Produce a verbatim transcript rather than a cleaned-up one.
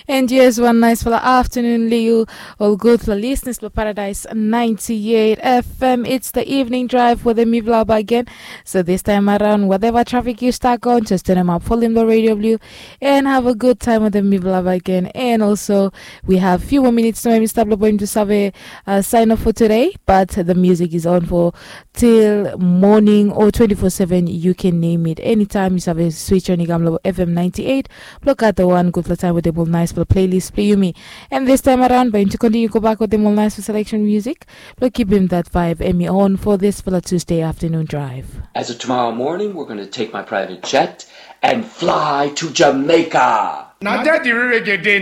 And yes, one nice for the afternoon, Leo. All good for listeners for Paradise ninety-eight F M. It's the evening drive with the Mivlaba again. So this time around, whatever traffic you stuck on, just turn them up, volume the radio blue, and have a good time with the Mivlaba again. And also, we have few more minutes to maybe stop going to serve a uh, sign off for today, but the music is on for till morning or twenty-four seven. You can name it anytime you have a switch on Igamlo F M ninety-eight. Look at the one good for time with the more nice for playlist play you me. And this time around, going to continue go back with the more nice for selection music. But keep him that vibe and me on for this for the Tuesday afternoon drive. As of tomorrow morning, we're going to take my private jet and fly to Jamaica. Now that the